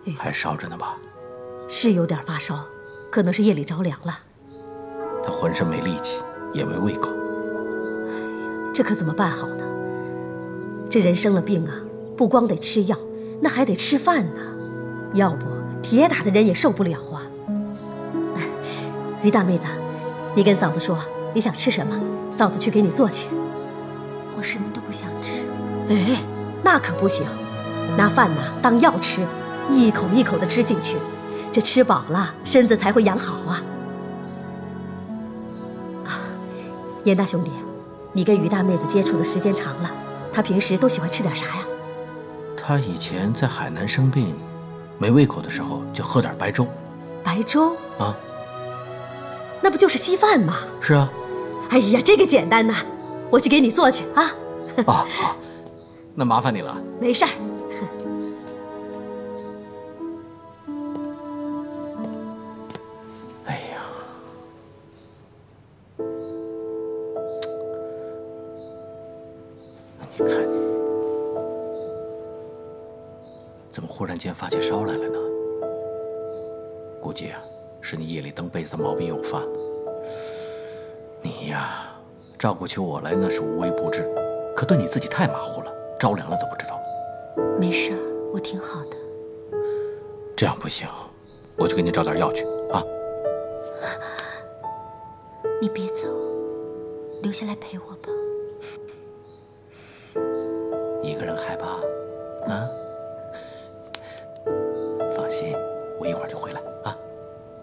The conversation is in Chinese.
还烧着呢吧？ 是有点发烧，可能是夜里着凉了。 他浑身没力气，也没胃口。 这可怎么办好呢？这人生了病啊，不光得吃药，那还得吃饭呢。要不铁打的人也受不了啊。于大妹子，你跟嫂子说你想吃什么，嫂子去给你做去。 我什么都不想吃。 哎，那可不行，拿饭呢当药吃，一口一口的吃进去，这吃饱了身子才会养好啊。严大兄弟，你跟于大妹子接触的时间长了，她平时都喜欢吃点啥呀？ 她以前在海南生病，没胃口的时候就喝点白粥。 白粥啊？ 那不就是稀饭吗？ 是啊。 哎呀，这个简单呐，我去给你做去啊。 好，那麻烦你了。 没事儿。 哎呀，你看你，怎么忽然间发起烧来了呢？估计啊，是你夜里蹬被子的毛病又犯了。你呀，照顾起我来那是无微不至，可对你自己太马虎了，着凉了都不知道。 没事儿，我挺好的。 这样不行，我去给你找点药去啊。 你别走，留下来陪我吧。 一个人害怕啊？放心，我一会儿就回来啊。